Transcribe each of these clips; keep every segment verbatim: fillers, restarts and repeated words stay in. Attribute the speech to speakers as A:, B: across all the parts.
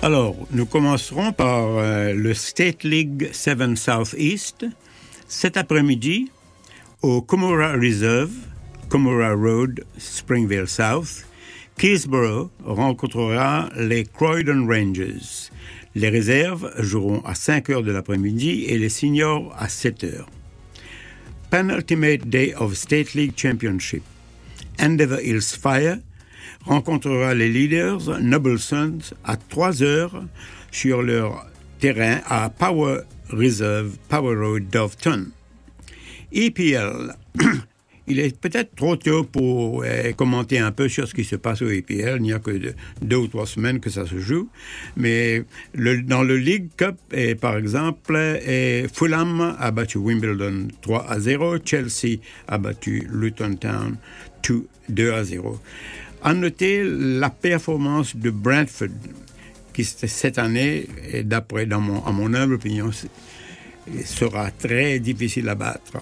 A: Alors, nous commencerons par euh, le State League sept Southeast. Cet après-midi, au Coomera Reserve, Coomera Road, Springvale South, Keysborough rencontrera les Croydon Rangers. Les réserves joueront à cinq heures de l'après-midi et les seniors à sept heures. Penultimate Day of State League Championship. Endeavour Hills Fire rencontrera les leaders Noble Sons à trois heures sur leur terrain à Power Reserve, Power Road, Doveton. E P L. Il est peut-être trop tôt pour euh, commenter un peu sur ce qui se passe au E P L. Il n'y a que de, deux ou trois semaines que ça se joue. Mais le, dans le League Cup, et, par exemple, et Fulham a battu Wimbledon trois à zéro. Chelsea a battu Luton Town deux à zéro. À noter la performance de Brentford, qui cette année, et d'après dans mon, à mon humble opinion, sera très difficile à battre.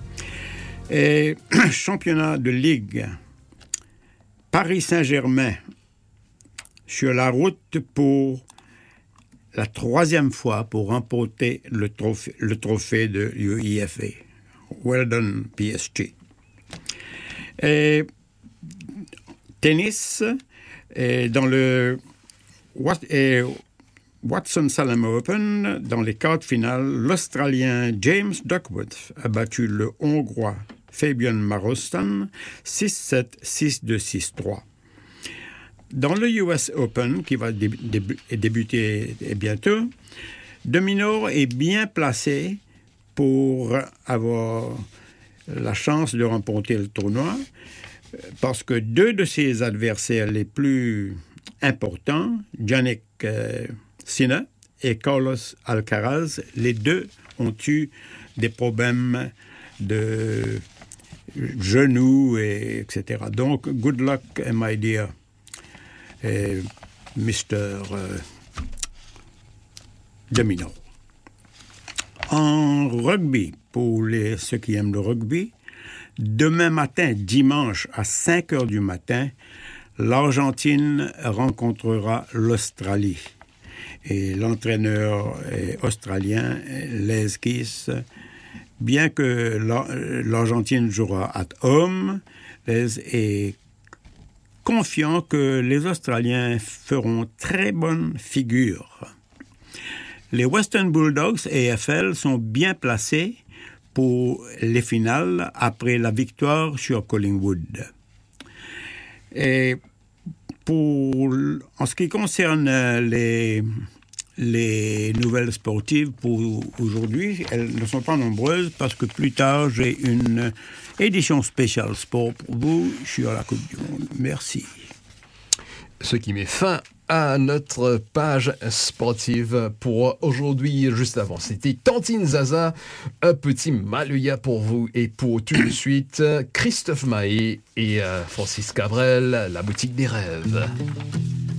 A: Et championnat de Ligue, Paris Saint-Germain sur la route pour la troisième fois pour remporter le trophée, le trophée de l'U E F A. Well done, P S G. Et tennis, et dans le et Watson Salem Open, dans les quarts de finale, l'Australien James Duckworth a battu le Hongrois Fabian Marostan six sept, six deux, six trois. Dans le U S Open, qui va dé- dé- débuter bientôt, Domino est bien placé pour avoir la chance de remporter le tournoi, parce que deux de ses adversaires les plus importants, Jannik euh, Sinner et Carlos Alcaraz, les deux ont eu des problèmes de genoux, et, etc. Donc, good luck, my dear euh, mister Euh, Domino. En rugby, pour les, ceux qui aiment le rugby, demain matin, dimanche, à cinq heures du matin, l'Argentine rencontrera l'Australie. Et l'entraîneur australien, Les Keys, bien que l'Argentine jouera at home, Les est confiant que les Australiens feront très bonne figure. Les Western Bulldogs A F L sont bien placés pour les finales après la victoire sur Collingwood. Et pour, en ce qui concerne les, les nouvelles sportives pour aujourd'hui, elles ne sont pas nombreuses parce que plus tard, j'ai une édition spéciale sport pour vous sur la Coupe du Monde. Merci.
B: Ce qui met fin à notre page sportive pour aujourd'hui. Juste avant, c'était Tantine Zaza, un petit Maluya pour vous et pour tout de suite, Christophe Maé et Francis Cabrel, la boutique des rêves.